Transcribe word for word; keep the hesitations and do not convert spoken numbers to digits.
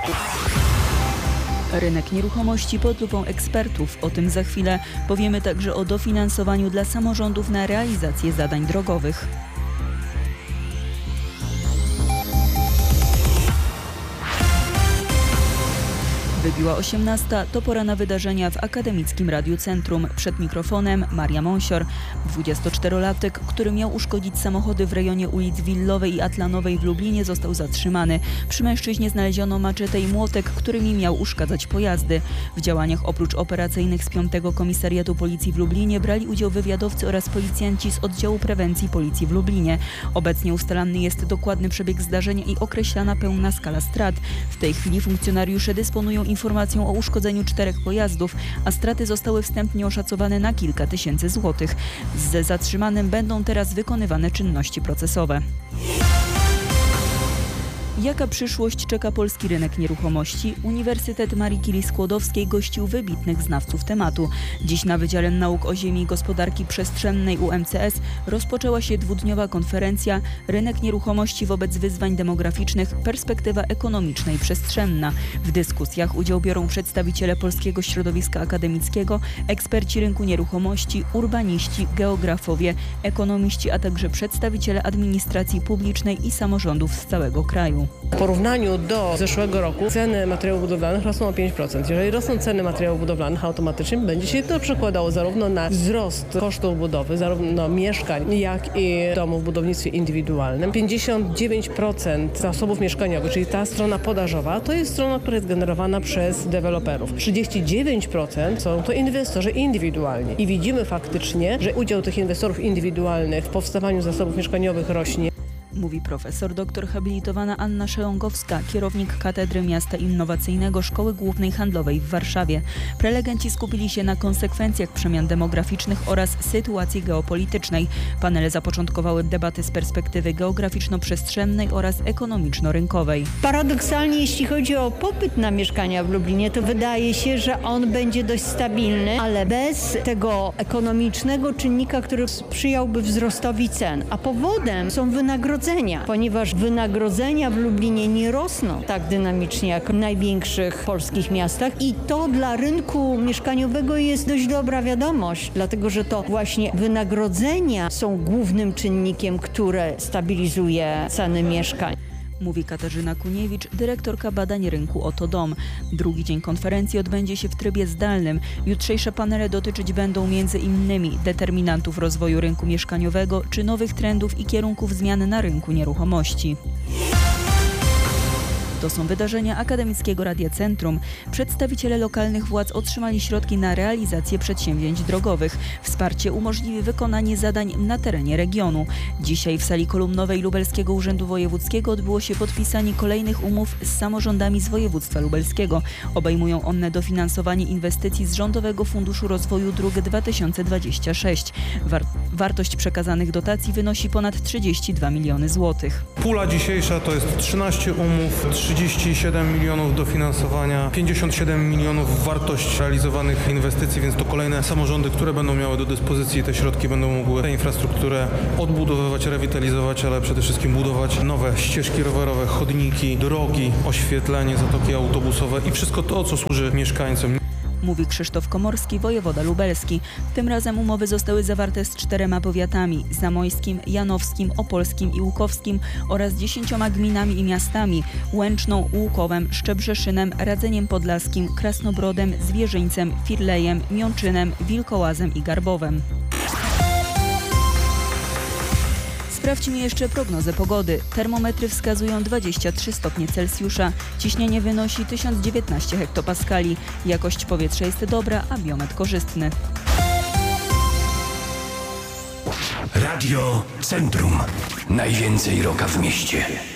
Rynek nieruchomości pod lupą ekspertów. O tym za chwilę. Powiemy także o dofinansowaniu dla samorządów na realizację zadań drogowych. Wybiła osiemnasta, to pora na wydarzenia w Akademickim Radiu Centrum. Przed mikrofonem Maria Monsior. dwudziestoczterolatek, który miał uszkodzić samochody w rejonie ulic Willowej i Atlanowej w Lublinie, został zatrzymany. Przy mężczyźnie znaleziono maczetę i młotek, którymi miał uszkadzać pojazdy. W działaniach oprócz operacyjnych z piątego Komisariatu Policji w Lublinie brali udział wywiadowcy oraz policjanci z Oddziału Prewencji Policji w Lublinie. Obecnie ustalany jest dokładny przebieg zdarzenia i określana pełna skala strat. W tej chwili funkcjonariusze dysponują informacją o uszkodzeniu czterech pojazdów, a straty zostały wstępnie oszacowane na kilka tysięcy złotych. Z zatrzymanym będą teraz wykonywane czynności procesowe. Jaka przyszłość czeka polski rynek nieruchomości? Uniwersytet Marii Curie-Skłodowskiej gościł wybitnych znawców tematu. Dziś na Wydziale Nauk o Ziemi i Gospodarki Przestrzennej U M C S rozpoczęła się dwudniowa konferencja Rynek nieruchomości wobec wyzwań demograficznych – perspektywa ekonomiczna i przestrzenna. W dyskusjach udział biorą przedstawiciele polskiego środowiska akademickiego, eksperci rynku nieruchomości, urbaniści, geografowie, ekonomiści, a także przedstawiciele administracji publicznej i samorządów z całego kraju. W porównaniu do zeszłego roku ceny materiałów budowlanych rosną o pięć procent. Jeżeli rosną ceny materiałów budowlanych, automatycznie będzie się to przekładało zarówno na wzrost kosztów budowy, zarówno mieszkań, jak i domów w budownictwie indywidualnym. pięćdziesiąt dziewięć procent zasobów mieszkaniowych, czyli ta strona podażowa, to jest strona, która jest generowana przez deweloperów. trzydzieści dziewięć procent są to inwestorzy indywidualni. I widzimy faktycznie, że udział tych inwestorów indywidualnych w powstawaniu zasobów mieszkaniowych rośnie. Mówi profesor doktor habilitowana Anna Szelongowska, kierownik Katedry Miasta Innowacyjnego Szkoły Głównej Handlowej w Warszawie. Prelegenci skupili się na konsekwencjach przemian demograficznych oraz sytuacji geopolitycznej. Panele zapoczątkowały debaty z perspektywy geograficzno-przestrzennej oraz ekonomiczno-rynkowej. Paradoksalnie, jeśli chodzi o popyt na mieszkania w Lublinie, to wydaje się, że on będzie dość stabilny, ale bez tego ekonomicznego czynnika, który sprzyjałby wzrostowi cen. A powodem są wynagrodzenia. Ponieważ wynagrodzenia w Lublinie nie rosną tak dynamicznie jak w największych polskich miastach i to dla rynku mieszkaniowego jest dość dobra wiadomość, dlatego że to właśnie wynagrodzenia są głównym czynnikiem, które stabilizuje ceny mieszkań. Mówi Katarzyna Kuniewicz, dyrektorka badań rynku Oto Dom. Drugi dzień konferencji odbędzie się w trybie zdalnym. Jutrzejsze panele dotyczyć będą między innymi determinantów rozwoju rynku mieszkaniowego czy nowych trendów i kierunków zmian na rynku nieruchomości. To są wydarzenia Akademickiego Radia Centrum. Przedstawiciele lokalnych władz otrzymali środki na realizację przedsięwzięć drogowych. Wsparcie umożliwi wykonanie zadań na terenie regionu. Dzisiaj w sali kolumnowej Lubelskiego Urzędu Wojewódzkiego odbyło się podpisanie kolejnych umów z samorządami z województwa lubelskiego. Obejmują one dofinansowanie inwestycji z Rządowego Funduszu Rozwoju Dróg dwa tysiące dwadzieścia sześć. War- wartość przekazanych dotacji wynosi ponad trzydzieści dwa miliony złotych. Pula dzisiejsza to jest trzynaście umów, trzydzieści siedem milionów dofinansowania, pięćdziesiąt siedem milionów wartość realizowanych inwestycji, więc to kolejne samorządy, które będą miały do dyspozycji te środki, będą mogły tę infrastrukturę odbudowywać, rewitalizować, ale przede wszystkim budować nowe ścieżki rowerowe, chodniki, drogi, oświetlenie, zatoki autobusowe i wszystko to, co służy mieszkańcom. Mówi Krzysztof Komorski, wojewoda lubelski. Tym razem umowy zostały zawarte z czterema powiatami: zamojskim, janowskim, opolskim i łukowskim oraz dziesięcioma gminami i miastami: Łęczną, Łukowem, Szczebrzeszynem, Radzeniem Podlaskim, Krasnobrodem, Zwierzyńcem, Firlejem, Miączynem, Wilkołazem i Garbowem. Sprawdźmy jeszcze prognozę pogody. Termometry wskazują dwadzieścia trzy stopnie Celsjusza. Ciśnienie wynosi tysiąc dziewiętnaście hektopaskali. Jakość powietrza jest dobra, a biometr korzystny. Radio Centrum. Najwięcej rocka w mieście.